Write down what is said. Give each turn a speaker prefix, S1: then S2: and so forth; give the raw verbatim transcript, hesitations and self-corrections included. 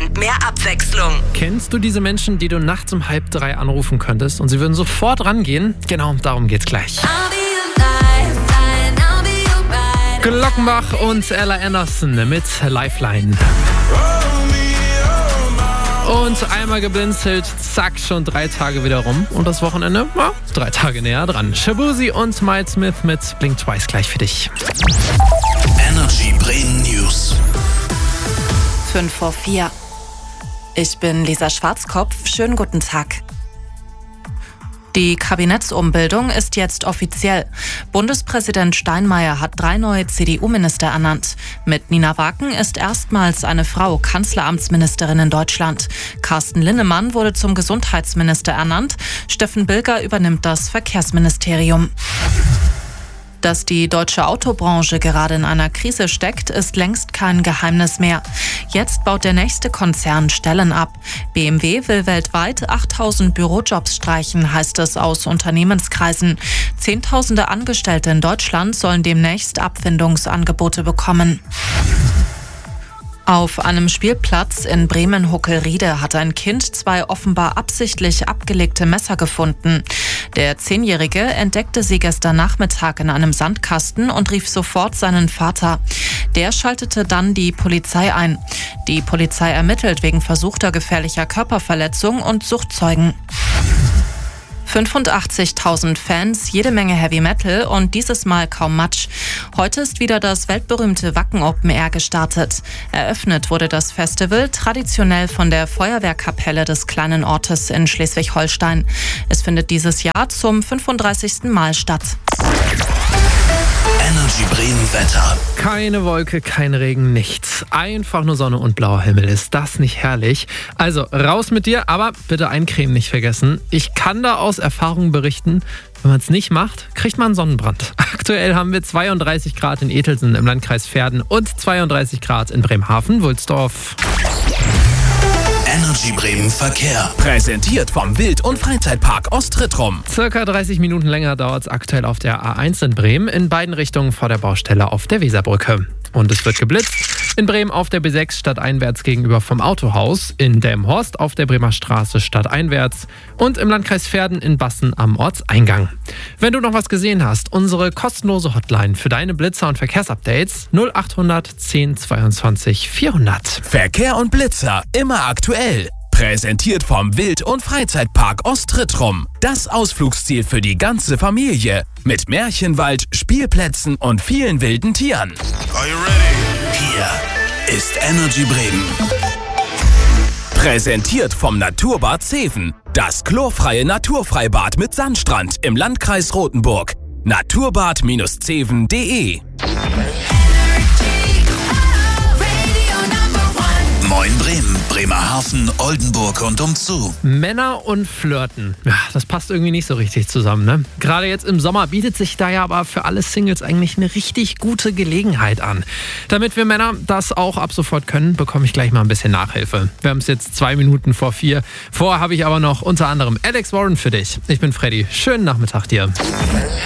S1: Prozent mehr Abwechslung.
S2: Kennst du diese Menschen, die du nachts um halb drei anrufen könntest und sie würden sofort rangehen? Genau, darum geht's gleich. Glockenbach und Ella Anderson mit Lifeline. Und einmal geblinzelt, zack, schon drei Tage wieder rum. Und das Wochenende, ja, drei Tage näher dran. Shabuzi und Miles Smith mit Blink Twice gleich für dich.
S3: Energy Bremen News.
S4: fünf vor vier. Ich bin Lisa Schwarzkopf. Schönen guten Tag. Die Kabinettsumbildung ist jetzt offiziell. Bundespräsident Steinmeier hat drei neue C D U-Minister ernannt. Mit Nina Waken ist erstmals eine Frau Kanzleramtsministerin in Deutschland. Carsten Linnemann wurde zum Gesundheitsminister ernannt. Steffen Bilger übernimmt das Verkehrsministerium. Dass die deutsche Autobranche gerade in einer Krise steckt, ist längst kein Geheimnis mehr. Jetzt baut der nächste Konzern Stellen ab. B M W will weltweit achttausend Bürojobs streichen, heißt es aus Unternehmenskreisen. Zehntausende Angestellte in Deutschland sollen demnächst Abfindungsangebote bekommen. Auf einem Spielplatz in Bremen-Huckelriede hat ein Kind zwei offenbar absichtlich abgelegte Messer gefunden. Der Zehnjährige entdeckte sie gestern Nachmittag in einem Sandkasten und rief sofort seinen Vater. Der schaltete dann die Polizei ein. Die Polizei ermittelt wegen versuchter gefährlicher Körperverletzung und Suchtzeugen. fünfundachtzigtausend Fans, jede Menge Heavy Metal und dieses Mal kaum Matsch. Heute ist wieder das weltberühmte Wacken Open Air gestartet. Eröffnet wurde das Festival traditionell von der Feuerwehrkapelle des kleinen Ortes in Schleswig-Holstein. Es findet dieses Jahr zum fünfunddreißigsten Mal statt.
S3: Energy Bremen Wetter.
S2: Keine Wolke, kein Regen, nichts. Einfach nur Sonne und blauer Himmel. Ist das nicht herrlich? Also raus mit dir, aber bitte Eincremen nicht vergessen. Ich kann da aus Erfahrung berichten, wenn man es nicht macht, kriegt man Sonnenbrand. Aktuell haben wir zweiunddreißig Grad in Etelsen im Landkreis Verden und zweiunddreißig Grad in Bremerhaven, Wulsdorf.
S3: Energy Bremen Verkehr.
S5: Präsentiert vom Wild- und Freizeitpark Ostrittrum.
S2: Circa dreißig Minuten länger dauert es aktuell auf der A eins in Bremen, in beiden Richtungen vor der Baustelle auf der Weserbrücke. Und es wird geblitzt. In Bremen auf der B sechs stadteinwärts gegenüber vom Autohaus, in Delmenhorst auf der Bremer Straße stadteinwärts und im Landkreis Verden in Bassen am Ortseingang. Wenn du noch was gesehen hast, unsere kostenlose Hotline für deine Blitzer und Verkehrsupdates null achthundert zehn zweiundzwanzig vierhundert.
S5: Verkehr und Blitzer immer aktuell. Präsentiert vom Wild- und Freizeitpark Ostrittrum. Das Ausflugsziel für die ganze Familie. Mit Märchenwald, Spielplätzen und vielen wilden Tieren.
S3: Are you ready? Hier ist Energy Bremen.
S5: Präsentiert vom Naturbad Zeven. Das chlorfreie Naturfreibad mit Sandstrand im Landkreis Rothenburg. naturbad zeven punkt de.
S3: Moin Bremen, Bremerhaven, Oldenburg und umzu.
S2: Männer und Flirten. Ja, das passt irgendwie nicht so richtig zusammen, ne? Gerade jetzt im Sommer bietet sich da ja aber für alle Singles eigentlich eine richtig gute Gelegenheit an. Damit wir Männer das auch ab sofort können, bekomme ich gleich mal ein bisschen Nachhilfe. Wir haben es jetzt zwei Minuten vor vier. Vorher habe ich aber noch unter anderem Alex Warren für dich. Ich bin Freddy. Schönen Nachmittag dir.